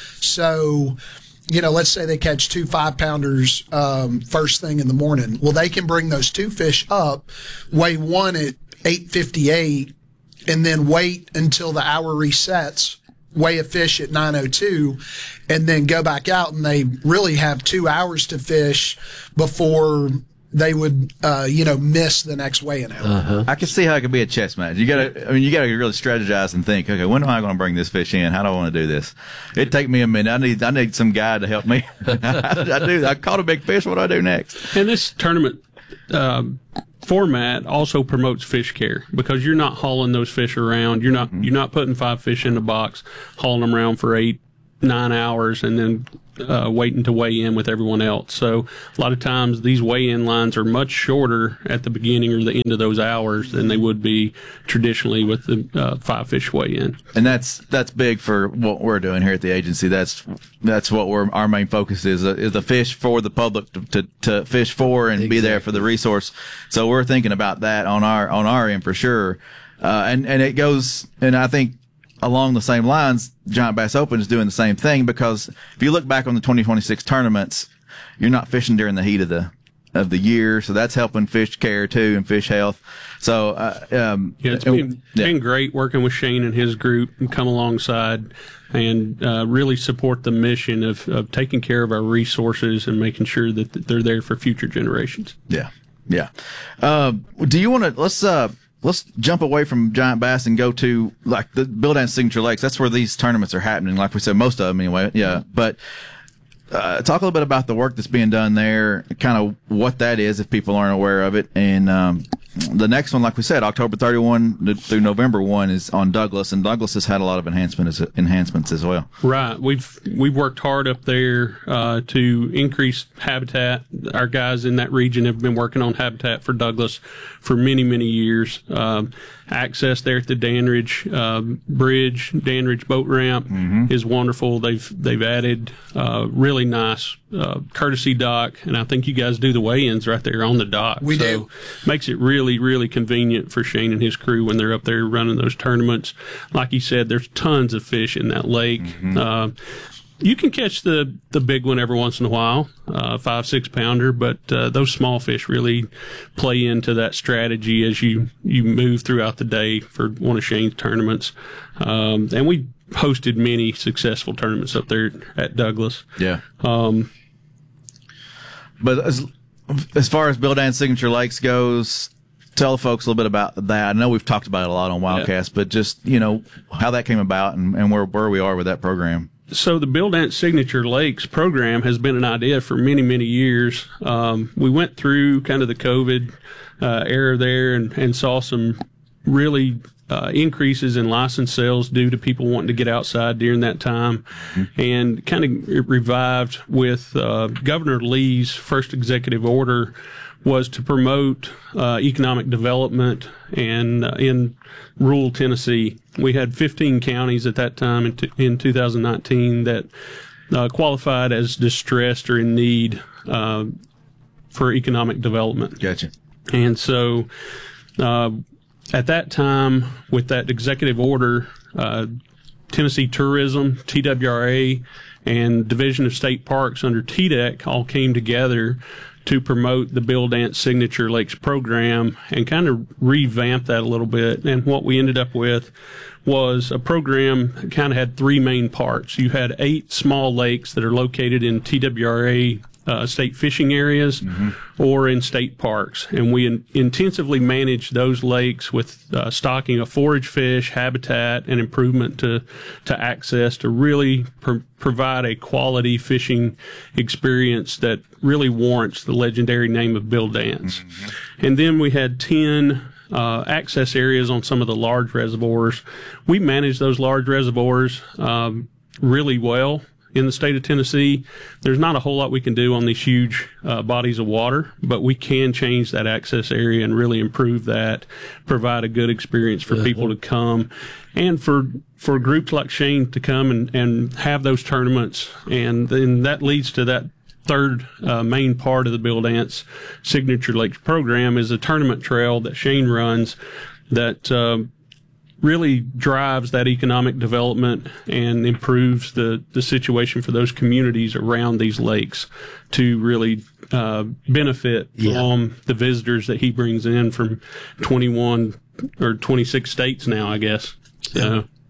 So, you know, let's say they catch two five pounders um, first thing in the morning. Well, they can bring those two fish up, weigh one at eight fifty-eight, and then wait until the hour resets, weigh a fish at nine oh two, and then go back out, and they really have two hours to fish before they would, uh, you know, miss the next weigh-in hour.
Uh-huh. I can see how it could be a chess match. You gotta, I mean, you gotta really strategize and think, okay, when am I going to bring this fish in? How do I want to do this? It'd take me a minute. I need, I need some guy to help me. I, I do. I caught a big fish. What do I do next?
And this tournament, um, format also promotes fish care because you're not hauling those fish around. You're not, mm-hmm. you're not putting five fish in a box, hauling them around for eight, nine hours and then uh, waiting to weigh in with everyone else. So a lot of times these weigh-in lines are much shorter at the beginning or the end of those hours than they would be traditionally with the uh, five fish weigh-in.
And that's that's big for what we're doing here at the agency. That's that's what we're our main focus is uh, is the fish for the public to, to, to fish for and exactly. be there for the resource. So we're thinking about that on our on our end for sure. Uh, and and it goes and I think. Along the same lines, Giant Bass Open is doing the same thing because if you look back on the twenty twenty-six tournaments, you're not fishing during the heat of the of the year, so that's helping fish care too and fish health. So, uh, um,
yeah, it's been, yeah. been great working with Shane and his group and come alongside and uh, really support the mission of, of taking care of our resources and making sure that they're there for future generations.
Yeah, yeah. Uh, do you want to let's. Uh, Let's jump away from Giant Bass and go to like the Bill Dance Signature Lakes. That's where these tournaments are happening. Like we said, most of them anyway. Yeah. But, uh, talk a little bit about the work that's being done there, kind of what that is if people aren't aware of it. And, um, the next one, like we said, October thirty-first through November first is on Douglas, and Douglas has had a lot of enhancements enhancements as well.
Right. We've we've worked hard up there uh, to increase habitat. Our guys in that region have been working on habitat for Douglas for many, many years. Um, access there at the Danridge uh, Bridge, Danridge Boat Ramp mm-hmm. is wonderful. They've they've added uh, really nice uh, courtesy dock, and I think you guys do the weigh-ins right there on the dock.
We
so
do.
Makes it really, really convenient for Shane and his crew when they're up there running those tournaments. Like you said, there's tons of fish in that lake. Mm-hmm. Uh, you can catch the, the big one every once in a while, uh, five, six pounder, but uh, those small fish really play into that strategy as you, you move throughout the day for one of Shane's tournaments. Um, and we hosted many successful tournaments up there at Douglas.
Yeah.
Um,
but as, as far as Bill Dance Signature Lakes goes, tell folks a little bit about that. I know we've talked about it a lot on Wildcast, yeah. but just, you know, how that came about and, and where, where we are with that program.
So the Bill Dance Signature Lakes program has been an idea for many, many years. Um, we went through kind of the COVID uh, era there and, and saw some really uh, increases in license sales due to people wanting to get outside during that time, mm-hmm. and kind of revived with uh, Governor Lee's first executive order was to promote uh, economic development and uh, in rural Tennessee. We had fifteen counties at that time in, t- in two thousand nineteen that uh, qualified as distressed or in need uh, for economic development.
Gotcha.
And so uh, at that time, with that executive order, uh, Tennessee Tourism, T W R A, and Division of State Parks under T D E C all came together to promote the Bill Dance Signature Lakes program and kind of revamp that a little bit. And what we ended up with was a program that kind of had three main parts. You had eight small lakes that are located in T W R A uh, state fishing areas mm-hmm. or in state parks. And we in- intensively managed those lakes with uh, stocking of forage fish, habitat, and improvement to, to access to really pr- provide a quality fishing experience that really warrants the legendary name of Bill Dance. Mm-hmm. And then we had ten uh, access areas on some of the large reservoirs. We manage those large reservoirs um, really well in the state of Tennessee. There's not a whole lot we can do on these huge uh, bodies of water, but we can change that access area and really improve that, provide a good experience for uh-huh. people to come, and for for groups like Shane to come and, and have those tournaments. And then that leads to that third uh, main part of the Bill Dance Signature Lakes program is a tournament trail that Shane runs that uh, really drives that economic development and improves the, the situation for those communities around these lakes to really uh, benefit yeah. from the visitors that he brings in from twenty-one or twenty-six states now, I guess. So.
Yeah.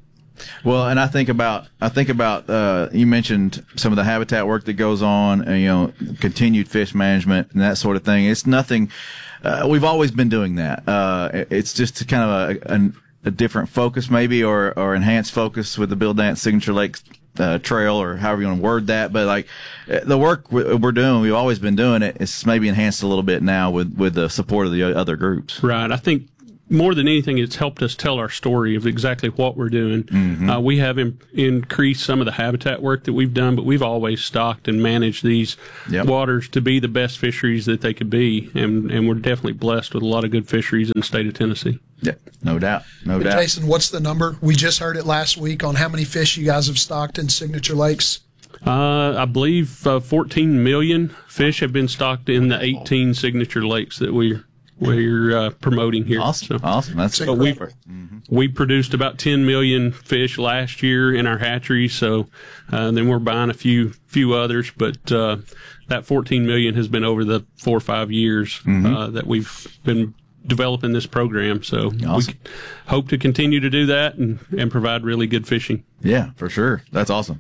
Well, and I think about I think about uh, you mentioned some of the habitat work that goes on, and, you know, continued fish management and that sort of thing. It's nothing. Uh, we've always been doing that. Uh, it's just kind of a, a, a different focus, maybe, or or enhanced focus with the Bill Dance Signature Lakes uh, Trail, or however you want to word that. But like the work we're doing, we've always been doing it. It's maybe enhanced a little bit now with with the support of the other groups.
Right. I think more than anything, it's helped us tell our story of exactly what we're doing. Mm-hmm. Uh, we have im- increased some of the habitat work that we've done, but we've always stocked and managed these yep. waters to be the best fisheries that they could be. And, and we're definitely blessed with a lot of good fisheries in the state of Tennessee.
Yeah, no doubt. No
but
doubt.
Jason, what's the number? We just heard it last week on how many fish you guys have stocked in Signature Lakes.
Uh, I believe uh, fourteen million fish have been stocked in the eighteen Signature Lakes that we're we're uh, promoting here.
Awesome,
so,
awesome. That's
but we
mm-hmm.
we produced about ten million fish last year in our hatchery. So uh, then we're buying a few few others, but uh, that fourteen million has been over the four or five years mm-hmm. uh, that we've been developing this program. So
awesome.
we hope to continue to do that and, and provide really good fishing.
Yeah, for sure. That's awesome.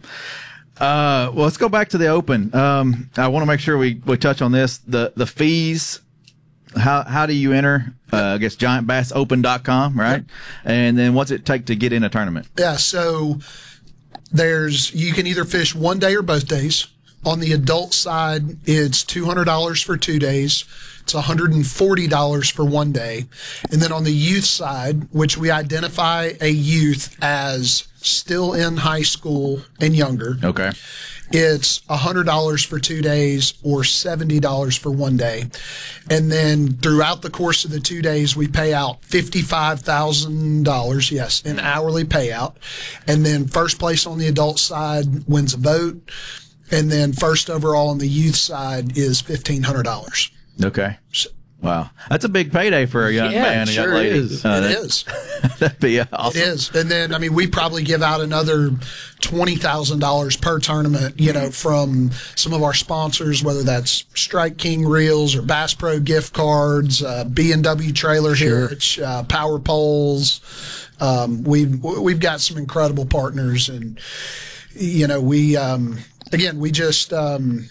Uh, well, let's go back to the Open. Um, I want to make sure we, we touch on this. The, the fees, how, how do you enter? Uh, I guess giant bass open dot com, right? Yep. And then what's it take to get in a tournament?
Yeah. So there's, you can either fish one day or both days. On the adult side, it's two hundred dollars for two days. It's one hundred forty dollars for one day. And then on the youth side, which we identify a youth as still in high school and younger.
Okay.
It's one hundred dollars for two days or seventy dollars for one day. And then throughout the course of the two days, we pay out fifty-five thousand dollars, yes, an hourly payout. And then first place on the adult side wins a boat. And then first overall on the youth side is fifteen hundred dollars.
Okay. Wow. That's a big payday for a young
yeah,
man, a
sure
young lady.
Is.
Uh,
it
that,
is.
That'd be awesome.
It is. And then, I mean, we probably give out another twenty thousand dollars per tournament, you know, from some of our sponsors, whether that's Strike King Reels or Bass Pro gift cards, uh, B and W Trailer
sure.
Hitch, uh, Power Poles. Um, we've, we've got some incredible partners. And, you know, we, um, again, we just, um,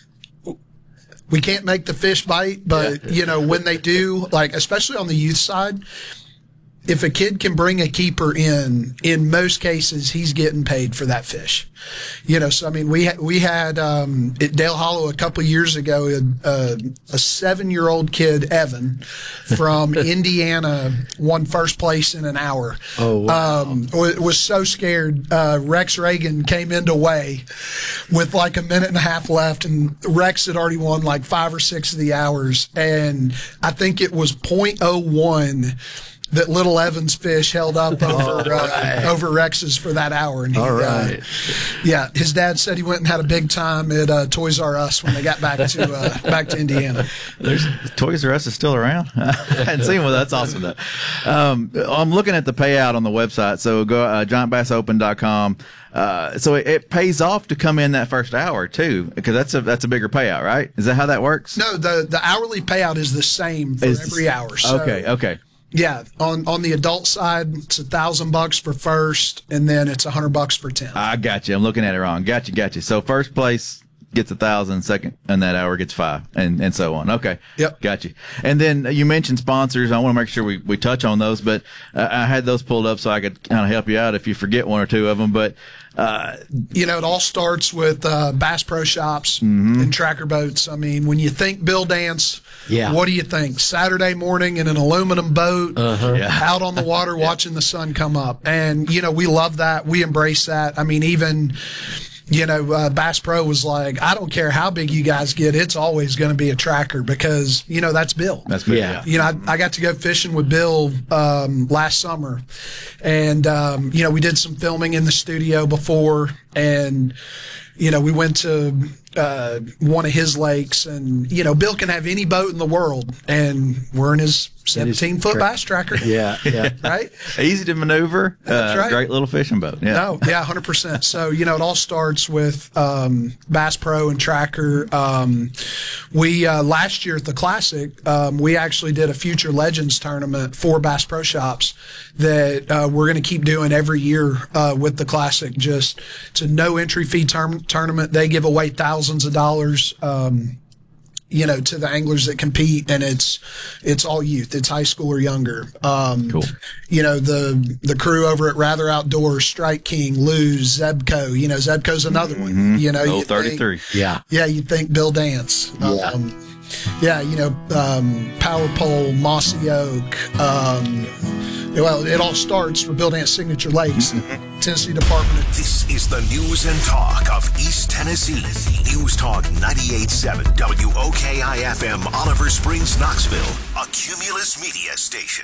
we can't make the fish bite, but, yeah. you know, when they do, like, especially on the youth side, if a kid can bring a keeper in, in most cases, he's getting paid for that fish. You know, so, I mean, we, ha- we had um, at Dale Hollow a couple of years ago, uh, a seven-year-old kid, Evan, from Indiana, won first place in an hour.
Oh, wow.
Um, was so scared. Uh, Rex Reagan came into weigh with like a minute and a half left, and Rex had already won like five or six of the hours. And I think it was point oh one that little Evan's fish held up over
right.
uh, over Rex's for that hour. And he,
All right.
Uh, yeah, his dad said he went and had a big time at uh, Toys R Us when they got back to uh, back to Indiana.
There's Toys R Us is still around. I hadn't seen one. That's awesome. Though. Um, I'm looking at the payout on the website. So go uh, giant bass open dot com. Uh, so it, it pays off to come in that first hour too, because that's a that's a bigger payout, right? Is that how that works?
No, the the hourly payout is the same for
It's-
every hour. So,
okay. Okay.
Yeah, on on the adult side, it's a thousand bucks for first, and then it's a hundred bucks for ten.
I got you. I'm looking at it wrong. Got you. Got you. So first place gets a thousand, second, and that hour gets five, and, and so on. Okay.
Yep.
Got you. And then you mentioned sponsors. I want to make sure we, we touch on those, but uh, I had those pulled up so I could kind of help you out if you forget one or two of them. But uh,
you know, it all starts with uh, Bass Pro Shops
mm-hmm.
and Tracker Boats. I mean, when you think Bill Dance,
yeah.
what do you think? Saturday morning in an aluminum boat,
uh-huh.
yeah.
out on the water watching the sun come up. And, you know, we love that. We embrace that. I mean, even, you know, uh, Bass Pro was like, I don't care how big you guys get, it's always going to be a tracker because, you know, that's Bill.
That's Bill, yeah.
yeah. You know, I, I got to go fishing with Bill um, last summer. And, um, you know, we did some filming in the studio before. And, you know, we went to uh, one of his lakes, and, you know, Bill can have any boat in the world, and we're in his seventeen-foot bass tracker.
Yeah, yeah.
Right?
Easy to maneuver.
That's
uh,
right.
Great little fishing boat. Yeah.
No, yeah, one hundred percent. So, you know, it all starts with um, Bass Pro and Tracker. Um, we, uh, last year at the Classic, um, we actually did a Future Legends tournament for Bass Pro Shops that uh, we're going to keep doing every year uh, with the Classic. Just, it's a no entry fee term- tournament. They give away thousands of dollars. Um, you know, to the anglers that compete, and it's, it's all youth. It's high school or younger. Um,
cool.
You know, the, the crew over at Rather Outdoors, Strike King, Luz, Zebco, you know, Zebco's another one,
Mm-hmm.
you know.
Oh,
you
thirty-three.
Think,
yeah.
Yeah. You think Bill Dance.
Yeah.
Um, yeah, you know, um, Power Pole, Mossy Oak, um, well, it all starts with Bill Dance Signature Lakes, Tennessee Department of...
This is the news and talk of East Tennessee. News Talk ninety-eight point seven W O K I F M, Oliver Springs, Knoxville, a Cumulus Media station.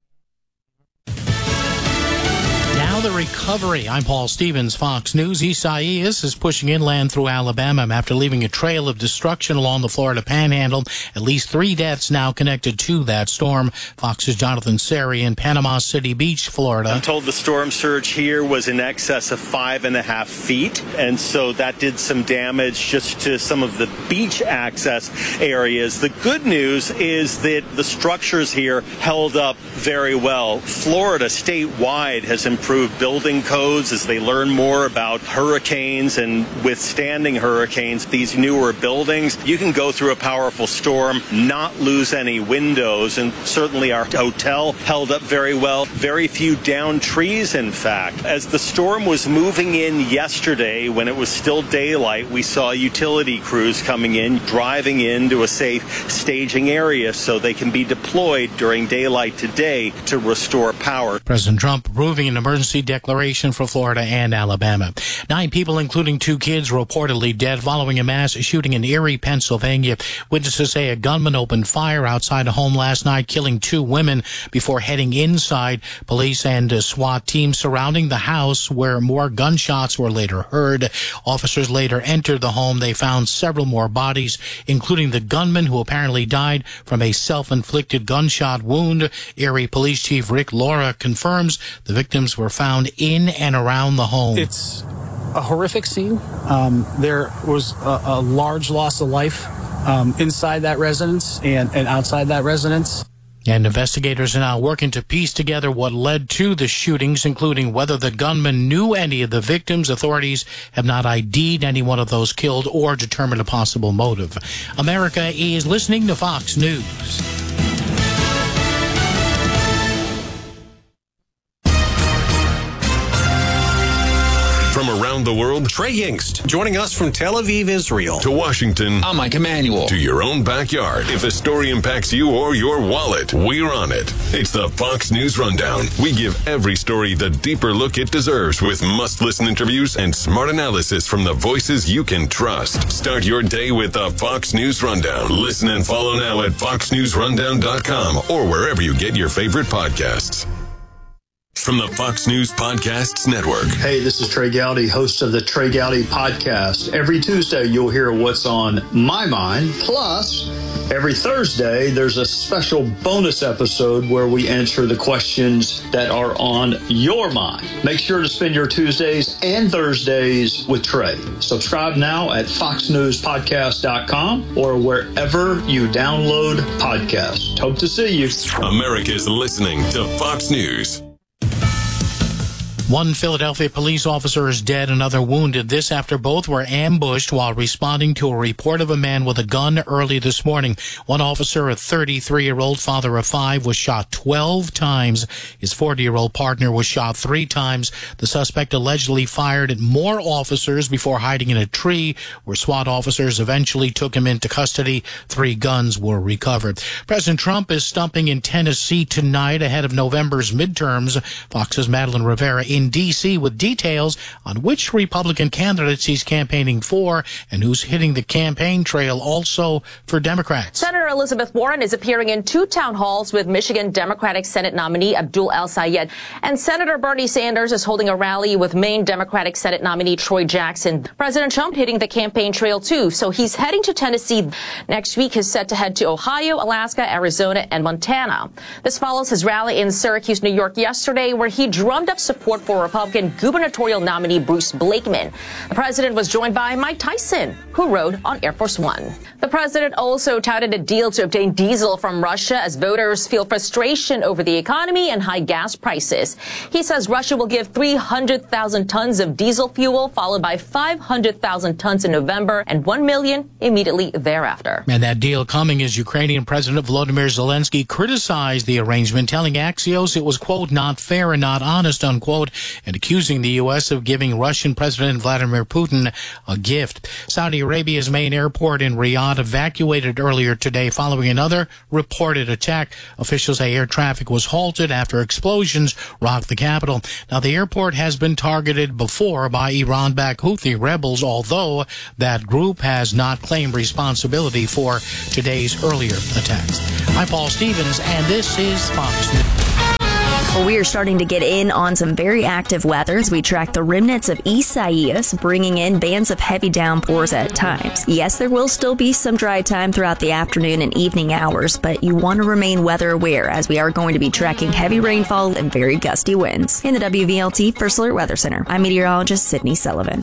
Now the recovery. I'm Paul Stevens, Fox News. Isaias is pushing inland through Alabama after leaving a trail of destruction along the Florida Panhandle. At least three deaths now connected to that storm. Fox's Jonathan Seri in Panama City Beach, Florida.
I'm told the storm surge here was in excess of five and a half feet, and so that did some damage just to some of the beach access areas. The good news is that the structures here held up very well. Florida statewide has improved building codes as they learn more about hurricanes and withstanding hurricanes. These newer buildings, you can go through a powerful storm, not lose any windows, and certainly our hotel held up very well. Very few downed trees, in fact. As the storm was moving in yesterday, when it was still daylight, we saw utility crews coming in, driving into a safe staging area so they can be deployed during daylight today to restore power.
President Trump approving an emergency declaration for Florida and Alabama. Nine people, including two kids, reportedly dead following a mass shooting in Erie, Pennsylvania. Witnesses say a gunman opened fire outside a home last night, killing two women before heading inside. Police and a SWAT team surrounding the house where more gunshots were later heard. Officers later entered the home. They found several more bodies, including the gunman who apparently died from a self-inflicted gunshot wound. Erie Police Chief Rick Laura confirms the victims were found in and around the home.
It's a horrific scene. Um, there was a, a large loss of life um, inside that residence and, and outside that residence.
And investigators are now working to piece together what led to the shootings, including whether the gunman knew any of the victims. Authorities have not I D'd any one of those killed or determined a possible motive. America is listening to Fox News.
From around the world, Trey Yingst, joining us from Tel Aviv, Israel, to Washington. I'm Mike Emanuel. To your own backyard. If a story impacts you or your wallet, we're on it. It's the Fox News Rundown. We give every story the deeper look it deserves with must-listen interviews and smart analysis from the voices you can trust. Start your day with the Fox News Rundown. Listen and follow now at fox news rundown dot com or wherever you get your favorite podcasts. From the Fox News Podcasts Network.
Hey, this is Trey Gowdy, host of the Trey Gowdy Podcast. Every Tuesday, you'll hear what's on my mind. Plus, every Thursday, there's a special bonus episode where we answer the questions that are on your mind. Make sure to spend your Tuesdays and Thursdays with Trey. Subscribe now at fox news podcast dot com or wherever you download podcasts. Hope to see you.
America's listening to Fox News.
One Philadelphia police officer is dead, another wounded. This after both were ambushed while responding to a report of a man with a gun early this morning. One officer, a thirty-three-year-old father of five, was shot twelve times. His forty-year-old partner was shot three times. The suspect allegedly fired at more officers before hiding in a tree, where SWAT officers eventually took him into custody. Three guns were recovered. President Trump is stumping in Tennessee tonight ahead of November's midterms. Fox's Madeline Rivera in D C with details on which Republican candidates he's campaigning for and who's hitting the campaign trail also for Democrats.
Senator Elizabeth Warren is appearing in two town halls with Michigan Democratic Senate nominee Abdul El-Sayed, and Senator Bernie Sanders is holding a rally with Maine Democratic Senate nominee Troy Jackson. President Trump hitting the campaign trail too, so he's heading to Tennessee. Next week he's set to head to Ohio, Alaska, Arizona, and Montana. This follows his rally in Syracuse, New York yesterday, where he drummed up support for Republican gubernatorial nominee Bruce Blakeman. The president was joined by Mike Tyson, who rode on Air Force One. The president also touted a deal to obtain diesel from Russia as voters feel frustration over the economy and high gas prices. He says Russia will give three hundred thousand tons of diesel fuel, followed by five hundred thousand tons in November and one million immediately thereafter.
And that deal coming as Ukrainian President Volodymyr Zelensky criticized the arrangement, telling Axios it was, quote, not fair and not honest, unquote, and accusing the U S of giving Russian President Vladimir Putin a gift. Saudi Arabia's main airport in Riyadh evacuated earlier today following another reported attack. Officials say air traffic was halted after explosions rocked the capital. Now, the airport has been targeted before by Iran-backed Houthi rebels, although that group has not claimed responsibility for today's earlier attacks. I'm Paul Stevens, and this is Fox News.
Well, we are starting to get in on some very active weather as we track the remnants of Isaias, bringing in bands of heavy downpours at times. Yes, there will still be some dry time throughout the afternoon and evening hours, but you want to remain weather aware as we are going to be tracking heavy rainfall and very gusty winds. In the W V L T First Alert Weather Center, I'm meteorologist Sydney Sullivan.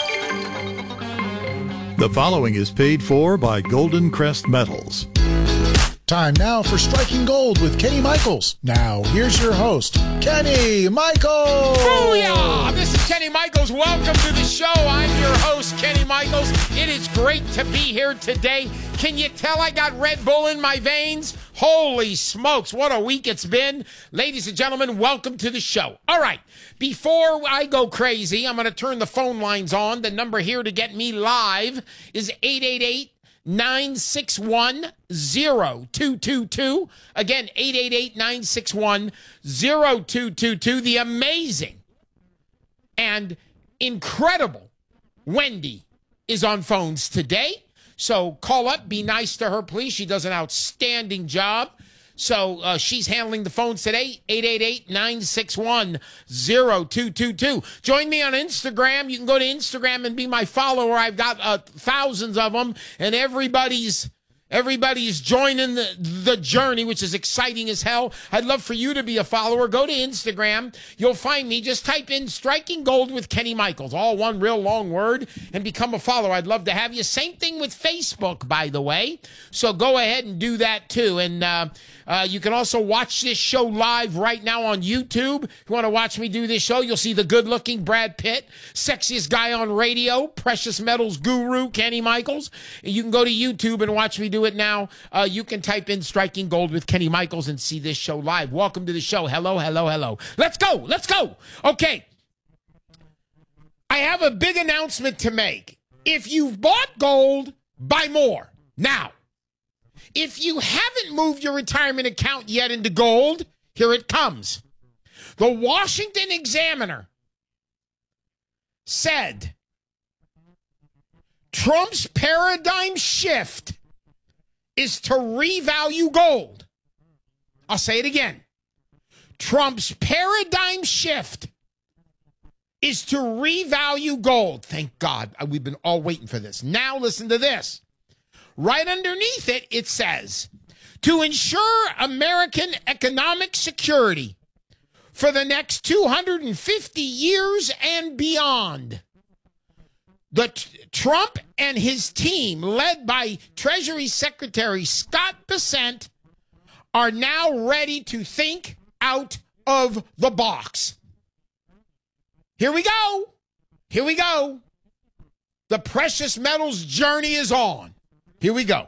The following is paid for by Golden Crest Metals.
Time now for Striking Gold with Kenny Michaels. Now, here's your host, Kenny Michaels.
Booyah! This is Kenny Michaels. Welcome to the show. I'm your host, Kenny Michaels. It is great to be here today. Can you tell I got Red Bull in my veins? Holy smokes, what a week it's been. Ladies and gentlemen, welcome to the show. All right, before I go crazy, I'm going to turn the phone lines on. The number here to get me live is eight eight eight, nine six one, zero two two two. Again, eight eight eight, nine six one, zero two two two. The amazing and incredible Wendy is on phones today. So call up, be nice to her, please. She does an outstanding job. So uh, she's handling the phones today, eight eight eight, nine six one, zero two two two. Join me on Instagram. You can go to Instagram and be my follower. I've got uh, thousands of them, and everybody's everybody's joining the, the journey, which is exciting as hell. I'd love for you to be a follower. Go to Instagram. You'll find me. Just type in Striking Gold with Kenny Michaels, all one real long word, and become a follower. I'd love to have you. Same thing with Facebook, by the way. So go ahead and do that too. And uh, uh, you can also watch this show live right now on YouTube. If you want to watch me do this show, you'll see the good-looking Brad Pitt, sexiest guy on radio, precious metals guru, Kenny Michaels. And you can go to YouTube and watch me do it now. Uh, you can type in Striking Gold with Kenny Michaels and see this show live. Welcome to the show. Hello, hello, hello. Let's go. Let's go. Okay. I have a big announcement to make. If you've bought gold, buy more. Now, if you haven't moved your retirement account yet into gold, here it comes. The Washington Examiner said Trump's paradigm shift is to revalue gold. I'll say it again. Trump's paradigm shift is to revalue gold. Thank God. We've been all waiting for this. Now listen to this. Right underneath it, it says, to ensure American economic security for the next two hundred fifty years and beyond, the t- Trump and his team, led by Treasury Secretary Scott Bessent, are now ready to think out of the box. Here we go. Here we go. The precious metals journey is on. Here we go.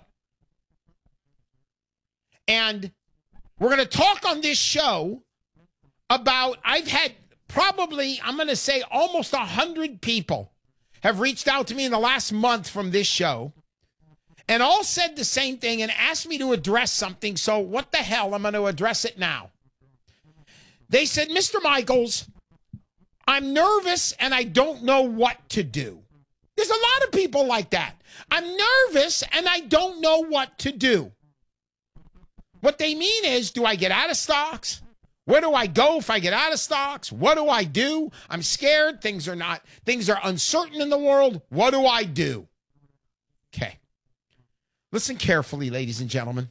And we're going to talk on this show about, I've had probably, I'm going to say almost one hundred people have reached out to me in the last month from this show, and all said the same thing and asked me to address something. So what the hell, I'm going to address it now. They said, Mister Michaels, I'm nervous and I don't know what to do. There's a lot of people like that. I'm nervous and I don't know what to do. What they mean is, do I get out of stocks? Where do I go if I get out of stocks? What do I do? I'm scared. Things are not, things are uncertain in the world. What do I do? Okay. Listen carefully, ladies and gentlemen.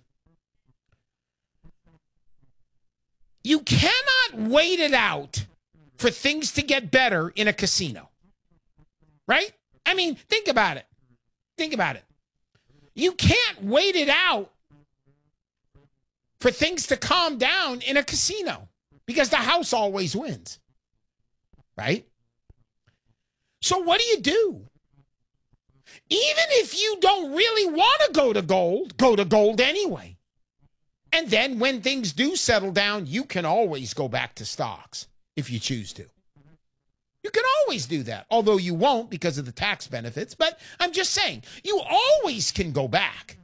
You cannot wait it out for things to get better in a casino. Right? I mean, think about it. Think about it. You can't wait it out for things to calm down in a casino because the house always wins. Right? So what do you do? Even if you don't really want to go to gold, go to gold anyway. And then when things do settle down, you can always go back to stocks if you choose to. You can always do that, although you won't because of the tax benefits. But I'm just saying, you always can go back.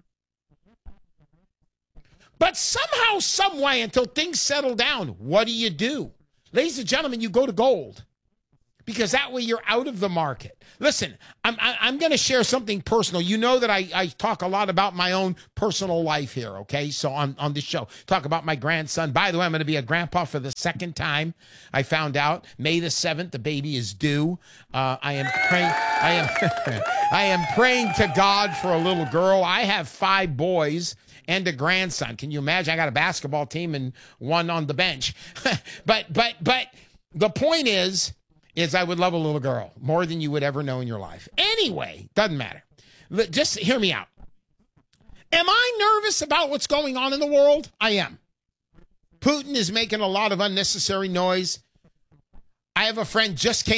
But somehow, some way, until things settle down, what do you do? Ladies and gentlemen, you go to gold. Because that way you're out of the market. Listen, I'm, I'm going to share something personal. You know that I, I talk a lot about my own personal life here, okay? So on, on this show, talk about my grandson. By the way, I'm going to be a grandpa for the second time. I found out May the seventh, the baby is due. Uh, I am praying. I am, I am praying to God for a little girl. I have five boys and a grandson. Can you imagine? I got a basketball team and one on the bench. but but but the point is. is I would love a little girl more than you would ever know in your life. Anyway, doesn't matter. Just hear me out. Am I nervous about what's going on in the world? I am. Putin is making a lot of unnecessary noise. I have a friend just came